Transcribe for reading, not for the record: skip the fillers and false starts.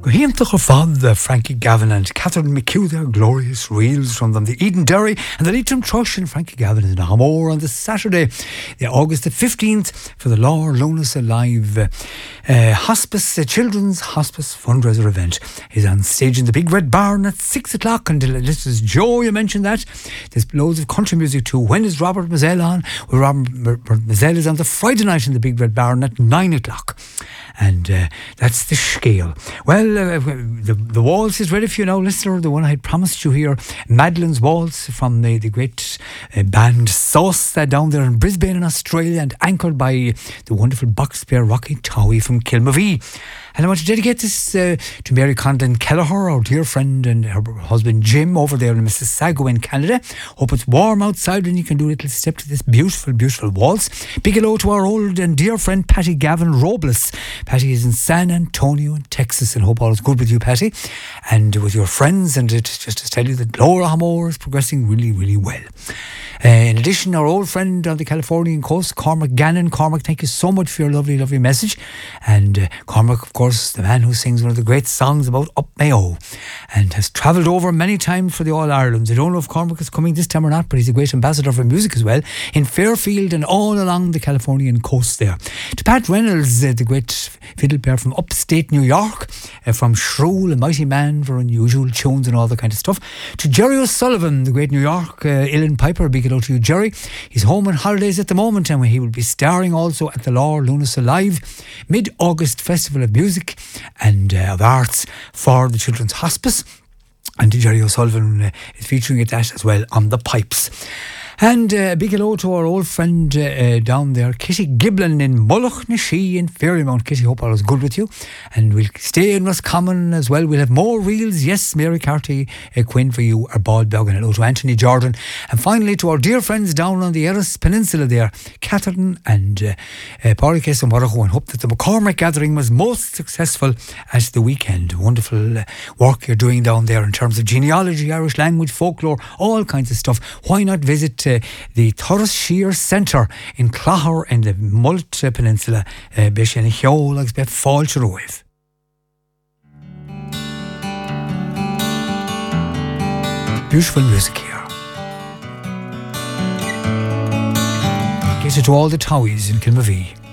Gohiamtach ar fad Frankie Gavin and Catherine McHugh, their glorious reels from them, the Eden Derry and the Leitrim Trush and Frankie Gavin in Hamor on the Saturday, the August the 15th, for the Lord Lunas Alive hospice, children's hospice fundraiser event is on stage in the Big Red Barn at 6 o'clock. And this is Joe, you mentioned that. There's loads of country music too. When is Robert Mazzell on? Well, Robert Mazzell is on the Friday night in the Big Red Barn at 9 o'clock. And that's the scale. Well, the waltz is ready for you now, listener. The one I had promised you here, Madeline's Waltz from the great band Sauce down there in Brisbane in Australia, and anchored by the wonderful box player Rocky Towie from Kilmavee. And I want to dedicate this to Mary Conlon Kelleher, our dear friend, and her husband Jim over there in Mississauga in Canada. Hope it's warm outside and you can do a little step to this beautiful, beautiful waltz. Big hello to our old and dear friend Patty Gavin Robles. Patty is in San Antonio in Texas, and hope all is good with you, Patty, and with your friends. And it's just to tell you that Laura Hamor is progressing really, really well. In addition, our old friend on the Californian coast, Cormac Gannon. Cormac, thank you so much for your lovely, lovely message. And Cormac, of course, the man who sings one of the great songs about Up Mayo, and has travelled over many times for the All-Irelands. I don't know if Cormac is coming this time or not, but he's a great ambassador for music as well, in Fairfield and all along the Californian coast there. To Pat Reynolds, the great fiddle player from upstate New York, from Shrule, a mighty man for unusual tunes and all that kind of stuff. To Jerry O'Sullivan, the great New York uilleann piper. Big hello to you, Jerry. He's home on holidays at the moment, and he will be starring also at the Lord Lunas Alive Mid-August Festival of Music and of Arts for the Children's Hospice. And Jerry O'Sullivan is featuring at that as well on the pipes. And a big hello to our old friend down there, Kitty Giblin in Mullach na Shee in Fairymount. Kitty, hope all is good with you. And we'll stay in Roscommon as well. We'll have more reels. Yes, Mary Carty Quinn for you, our bald dog. And hello to Anthony Jordan. And finally to our dear friends down on the Erris Peninsula there, Catherine and Porrickes and Warracho, and hope that the McCormick gathering was most successful at the weekend. Wonderful work you're doing down there in terms of genealogy, Irish language, folklore, all kinds of stuff. Why not visit the Torres Shear Centre in Clogher in the Mullet Peninsula, Bishan Hiol, like Beth Falcheroiv. Beautiful music here. Get it to all the Towies in Kilmavee.